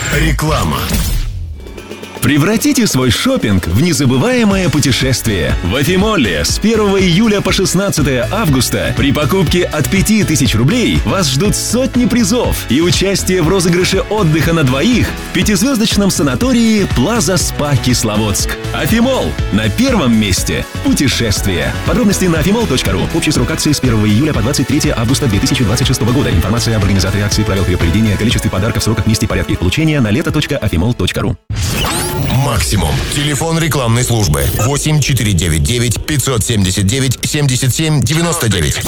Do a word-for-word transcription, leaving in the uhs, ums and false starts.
Реклама. Превратите свой шопинг в незабываемое путешествие. В Афимолле с первого июля по шестнадцатое августа при покупке от пяти тысяч рублей вас ждут сотни призов и участие в розыгрыше отдыха на двоих в пятизвездочном санатории Плаза Спа Кисловодск. Афимолл. На первом месте путешествие. Подробности на афимолл точка ру. Общий срок акции с первого июля по двадцать третье августа две тысячи двадцать шестого года. Информация об организаторе акции, правилах ее проведения, количестве подарков, сроках, месте и порядке их получения на лето точка афимолл точка ру. Максимум. Телефон рекламной службы восемь четыре девять девять пятьсот семьдесят девять семьдесят семь девяносто девять.